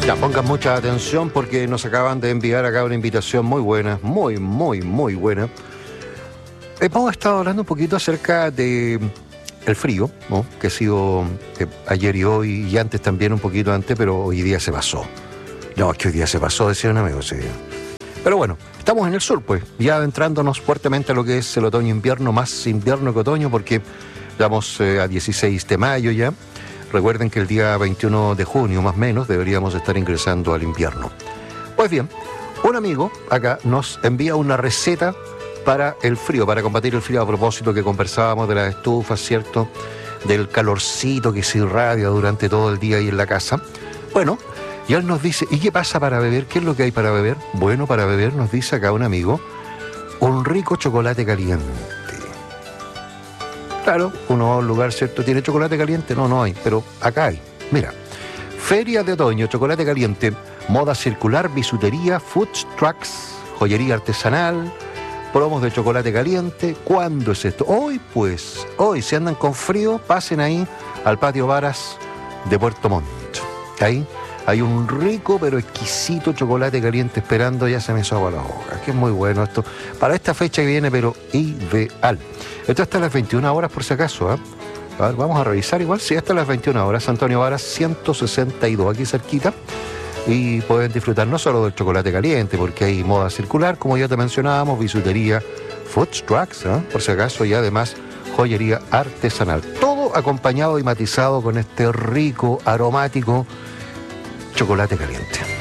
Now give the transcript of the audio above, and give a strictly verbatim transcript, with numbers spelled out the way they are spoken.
Ya, pongan mucha atención porque nos acaban de enviar acá una invitación muy buena, muy, muy, muy buena. Hemos estado hablando un poquito acerca de el frío, ¿no? Que ha sido eh, ayer y hoy y antes también un poquito antes, pero hoy día se pasó. No, es que hoy día se pasó, decía un amigo, sí. Pero bueno, estamos en el sur, pues, ya adentrándonos fuertemente a lo que es el otoño-invierno, más invierno que otoño, porque estamos eh, a dieciséis de mayo ya. Recuerden que el día veintiuno de junio, más o menos, deberíamos estar ingresando al invierno. Pues bien, un amigo acá nos envía una receta para el frío, para combatir el frío, a propósito que conversábamos de las estufas, ¿cierto? Del calorcito que se irradia durante todo el día ahí en la casa. Bueno, y él nos dice, ¿y qué pasa para beber? ¿Qué es lo que hay para beber? Bueno, para beber, nos dice acá un amigo, un rico chocolate caliente. Claro, uno lugar, ¿cierto? ¿Tiene chocolate caliente? No, no hay, pero acá hay. Mira, Feria de Otoño, chocolate caliente, moda circular, bisutería, food trucks, joyería artesanal, promos de chocolate caliente. ¿Cuándo es esto? Hoy, pues, hoy, si andan con frío, pasen ahí al patio Varas de Puerto Montt. Ahí hay un rico pero exquisito chocolate caliente esperando, ya se me hizo agua la boca, que es muy bueno esto. Para esta fecha que viene, pero ideal. Esto hasta las veintiuna horas por si acaso, ¿eh? A ver, vamos a revisar igual, sí, hasta las veintiuna horas, Antonio Varas ciento sesenta y dos, aquí cerquita. Y pueden disfrutar no solo del chocolate caliente, porque hay moda circular, como ya te mencionábamos, bisutería, food trucks, ¿eh? Por si acaso, y además joyería artesanal. Todo acompañado y matizado con este rico, aromático chocolate caliente.